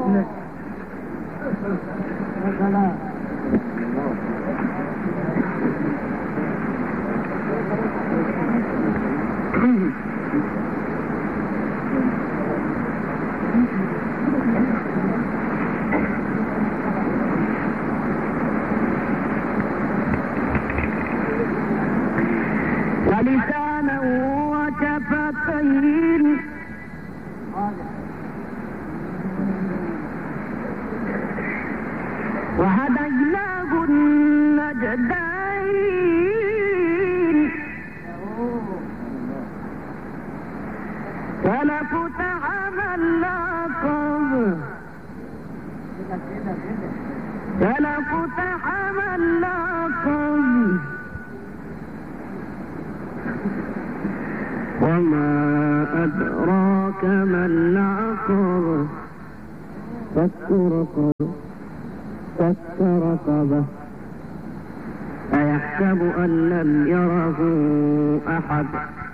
ولسانا وشفتين وهديناه النجدين فلفتحم العقب وما أدراك ما العقبة فك رقبة أيحسب أن لم يره أحد